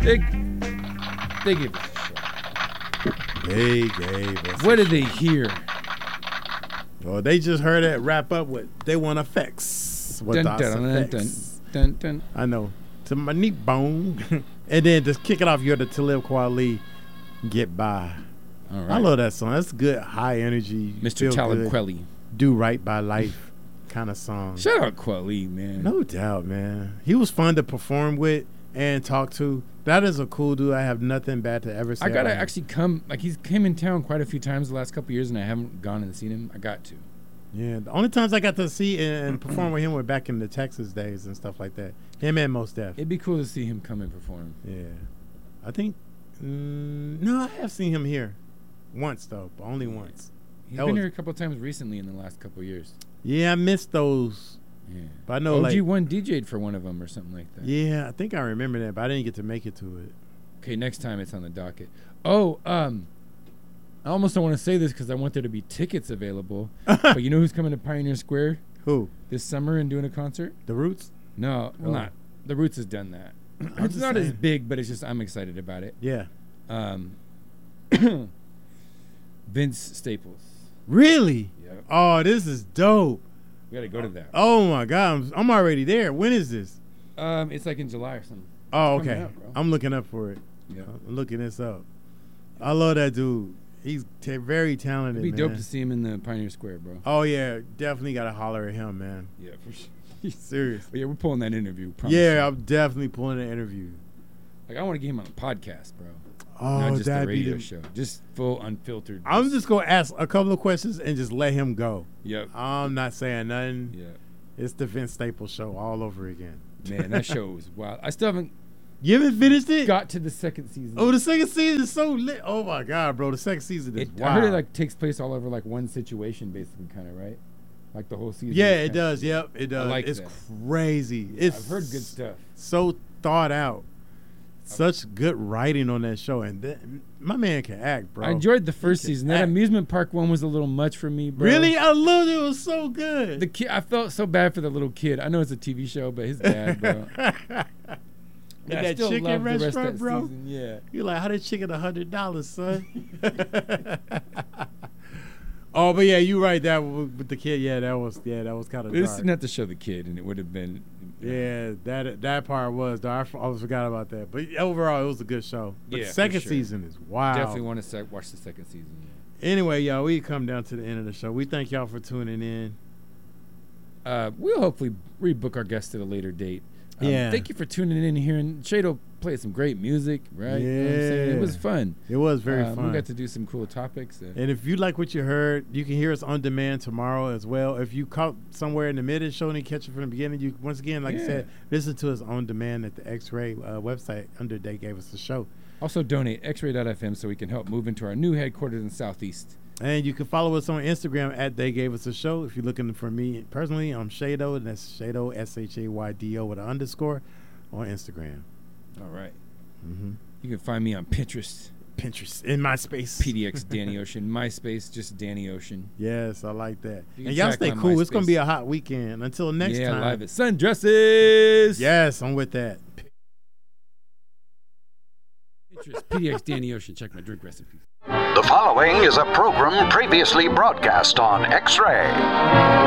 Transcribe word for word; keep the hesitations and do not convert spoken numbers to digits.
They, they gave us a show. They gave us. What did they hear? Well, they just heard it wrap up with They Want Effects. What Dun, the dun, dun, effects. dun, dun, dun. I know. To my knee bone. And then just kick it off, you're the Talib Kweli, Get By. All right. I love that song. That's good, high energy. Mister Talib Kweli. Do right by life kind of song. Shout out Kweli, man. No doubt, man. He was fun to perform with and talk to. That is a cool dude. I have nothing bad to ever say. I gotta about him. actually come. Like he's came in town quite a few times the last couple of years, and I haven't gone and seen him. I got to. Yeah, the only times I got to see and perform with him were back in the Texas days and stuff like that. Him and Mos Def. It'd be cool to see him come and perform. Yeah, I think. Mm, no, I have seen him here once though, but only once. He's That been was- here a couple of times recently in the last couple of years. Yeah, I missed those. Yeah, But I know, O G like, one D J'd for one of them or something like that. yeah, I think I remember that, but I didn't get to make it to it. Okay, next time it's on the docket. Oh, um, I almost don't want to say this because I want there to be tickets available. But you know who's coming to Pioneer Square Who? this summer and doing a concert? The Roots? No, well, Oh. not. The Roots has done that. I'm It's just not as saying. big, but it's just I'm excited about it. Yeah. Um, Vince Staples. Really? Yep. Oh, this is dope. We got to go to that. Oh my God, I'm, I'm already there. When is this? Um, it's like in July or something. Oh, It's coming okay. out, bro. I'm looking up for it. Yeah. I'm looking this up. I love that dude. He's t- very talented. It'd be man. dope to see him in the Pioneer Square, bro. Oh yeah, definitely gotta holler at him, man. Yeah, for sure. Serious. But yeah, we're pulling that interview. promise Yeah, you. I'm definitely pulling an interview. Like I want to get him on a podcast, bro. Oh, Not just a that'd be radio the. show. Just full unfiltered. I'm just gonna ask a couple of questions and just let him go. Yep. I'm not saying nothing. Yeah. It's the Vince Staples show all over again. Man, that show was wild. I still haven't You haven't finished it? got to the second season. Oh, the second season is so lit. Oh my God, bro, the second season is It, wild. I heard it like takes place all over like one situation, basically, kind of right. Like the whole season. Yeah, is it kinda- does. Yep, it does. like it's that. crazy. It's I've heard good stuff. So thought out. Such good writing on that show, and that, my man can act, bro. I enjoyed the first can season. That act. amusement park one was a little much for me, bro. Really, I loved it. It was so good. The kid, I felt so bad for the little kid. I know it's a T V show, but his dad, bro. And I that still chicken love the rest of restaurant, that bro. season, yeah. You're like, how did chicken a hundred dollars, son? Oh, but yeah, you right. That w- with the kid, yeah, that was yeah, that was kind of This dark. didn't have to show the kid, and it would have been. Yeah, that that part was. Though. I f- always forgot about that. But overall, it was a good show. But Yeah, the for second sure. season is wild. Definitely want to sec- watch the second season. Yeah. Anyway, y'all, we come down to the end of the show. We thank y'all for tuning in. Uh, we'll hopefully rebook our guests at a later date. Um, Yeah. Thank you for tuning in here. And Shado played some great music, right? You know what I'm saying? It Yeah. was fun. It was very Um, fun. We got to do some cool topics. Uh, And if you like what you heard, you can hear us on demand tomorrow as well. If you caught somewhere in the middle of the show and didn't catch it from the beginning, you once again, like I Yeah. said, listen to us on demand at the X-Ray uh, website under They Gave Us a Show. also donate x ray dot f m so we can help move into our new headquarters in Southeast. And you can follow us on Instagram at They Gave Us a Show. If you're looking for me personally, I'm Shado, and that's Shado, S H A Y D O with an underscore on Instagram. All right. Mm-hmm. You can find me on Pinterest, Pinterest, in MySpace. P D X Danny Ocean, MySpace, just Danny Ocean. Yes, I like that. You can And y'all check stay my cool. It's going MySpace. to be a hot weekend. Until next yeah, time. live at Sundresses. Yes, I'm with that. Pinterest, P D X Danny Ocean. Check my drink recipes. The following is a program previously broadcast on X-Ray.